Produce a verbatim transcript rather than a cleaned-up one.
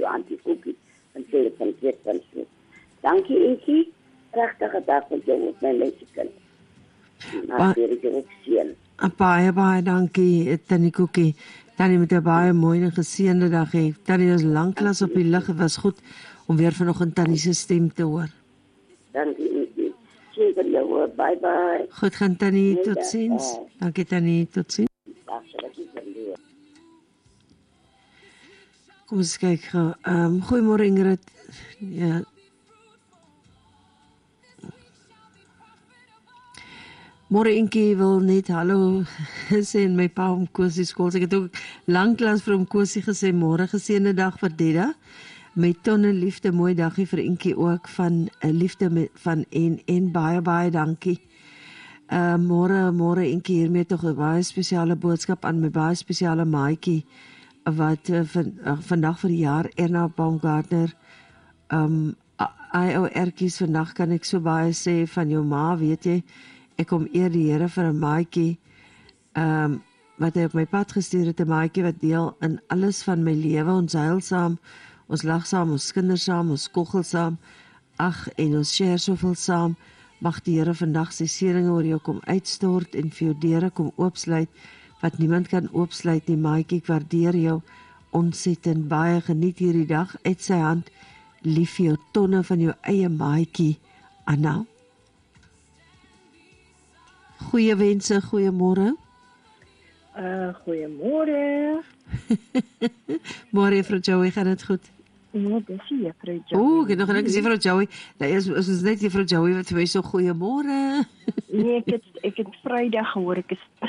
jou auntie Koekie en sê dit van keer van so. Dankie Inkie, pragtige dag met jou met my meisiekind. Maar weer ek ook sien. Baie, baie dankie, Tannie Koekie. Tannie met 'n baie mooi en geseënde dag hê. Tannie is lanklaas op die lig. Het was goed om weer vanoggend Tannie se stem te hoor. Dankie Inkie. Sien vir jou hoor. Bye bye. Goed gaan Tannie, totsiens. Dankie Tannie, totsiens. Kom ons kyk gou. Ehm um, goeiemôre Ingrid. Ja. Môre Inkie wil net hallo sê in my pa om Kosie skool. Ek het ook lanklaas vir hom Kosie gesê môre geseënde dag vir Deda. Met tonne liefde, mooi dagie vir Inkie ook van 'n uh, liefde met, van en en baie baie dankie. Uh môre môre Inkie hiermee tog 'n baie spesiale boodskap aan my baie spesiale maatjie wat uh, van, uh, vandag vir die jaar Erna Baumgartner. Um I O Ertjies vandag kan ek so baie sê van jou ma, weet jy. Ek kom eer die Here vir 'n maatjie um, wat hy op my pad gestuur het, 'n maatjie wat deel in alles van my lewe, ons huil saam, ons lag saam, ons kinders saam, ons koggel saam, ag en ons share soveel saam. Mag die Here vandag sy seëninge oor jou kom uitstort en vir jou deure kom oopsluit wat niemand kan oopsluit nie. Maatjie, ek waardeer jou ontsettend baie, geniet hierdie dag uit sy hand, lief vir jou tonne van jou eie maatjie Anna. Goeie wense, goeiemôre. Uh, goeiemôre. Môre juffrou Joey, gaan dit goed? Ja, dis juffrou Joey. Ooh, ek het nog net gesê juffrou Joey. Daar is ons net juffrou Joey wat vir my so goeiemôre. Nee, ek het ek het Vrydag gehoor ek is